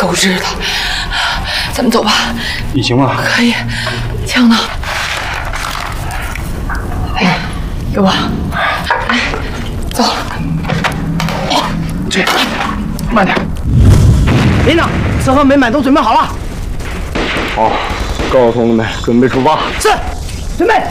狗日的！咱们走吧。 你行吗？ 可以。枪呢？哎，给我。哎，走。 这，慢点。 连长，车和美满都准备好了。 好，告诉同志们，准备出发。 是，准备。